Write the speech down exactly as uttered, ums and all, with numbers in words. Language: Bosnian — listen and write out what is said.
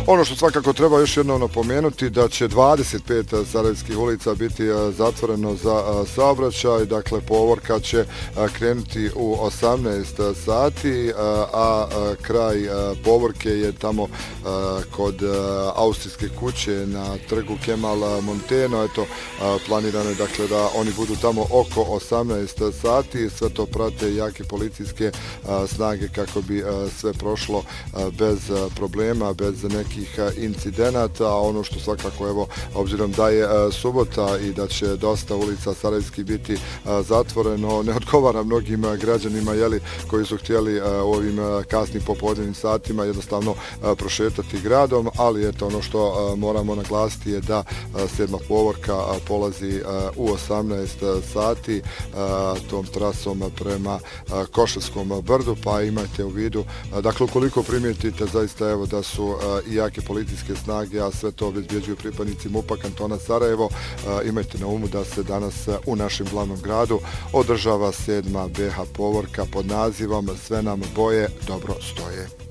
Ono što svakako treba još jednom napomenuti da će dvadeset pet sarajevskih ulica biti zatvoreno za saobraćaj, dakle povorka će krenuti u osamnaest sati, a kraj povorke je tamo kod austrijske kuće na trgu Kemal Monteno. Eto, planirano je dakle da oni budu tamo oko osamnaest sati, sve to prate jake policijske snage kako bi sve prošlo bez problema, bez nekih incidenata. Ono što svakako, evo, obzirom da je subota i da će dosta ulica sarajevskih biti zatvoreno, ne odgovara mnogim građanima jeli, koji su htjeli u ovim kasnim popodnevnim satima jednostavno prošetati gradom, ali eto, ono što moramo naglasiti je da sedma povorka polazi u osamnaest sati tom trasom prema Košarskom brdu, pa imajte u vidu, dakle ukoliko primijetite zaista evo da su i jake policijske snage, a sve to obezbjeđuju pripadnici MUP-a kantona Sarajevo, imajte na umu da se danas u našem glavnom gradu održava sedma B H povorka pod nazivom Sve nam boje dobro stoje.